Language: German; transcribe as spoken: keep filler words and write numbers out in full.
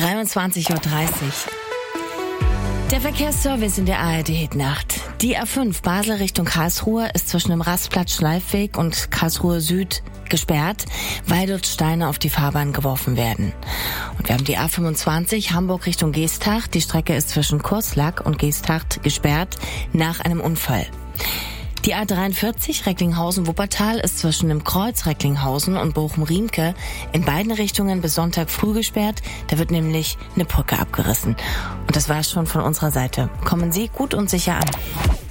dreiundzwanzig Uhr dreißig. Der Verkehrsservice in der A R D-Hitnacht. Die A fünf Basel Richtung Karlsruhe ist zwischen dem Rastplatz Schleifweg und Karlsruhe Süd gesperrt, weil dort Steine auf die Fahrbahn geworfen werden. Und wir haben die A fünfundzwanzig Hamburg Richtung Geesthacht. Die Strecke ist zwischen Kurslack und Geesthacht gesperrt nach einem Unfall. Die A dreiundvierzig Recklinghausen-Wuppertal ist zwischen dem Kreuz Recklinghausen und Bochum-Riemke in beiden Richtungen bis Sonntag früh gesperrt. Da wird nämlich eine Brücke abgerissen. Und das war's schon von unserer Seite. Kommen Sie gut und sicher an.